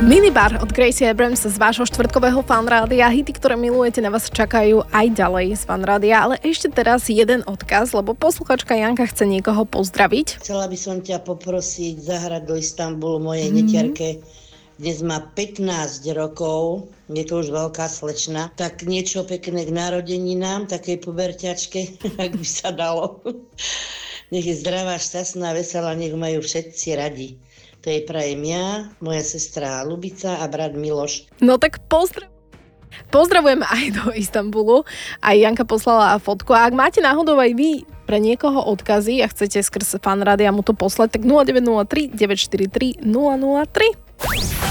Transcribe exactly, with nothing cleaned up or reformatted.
Minibar od Gracie Abrams z vášho štvrtkového fanrádia. Hity, ktoré milujete, na vás čakajú aj ďalej z fanrádia, ale ešte teraz jeden odkaz, lebo posluchačka Janka chce niekoho pozdraviť. Chcela by som ťa poprosiť zahrať do Istanbulu mojej mm. netiarke. Dnes má pätnásť rokov, je to už veľká slečna, tak niečo pekné k narodeninám, takej puberťačke, ak by sa dalo. Nech je zdravá, šťastná, veselá, nech majú všetci radi. To je prajem ja, moja sestra Lubica a brat Miloš. No tak pozdrav. Pozdravujem aj do Istanbulu. Aj Janka poslala fotku. A ak máte náhodou aj vy pre niekoho odkazy a chcete skrz fanrádia mu to poslať, tak nula deväť nula tri deväť štyri tri nula nula tri.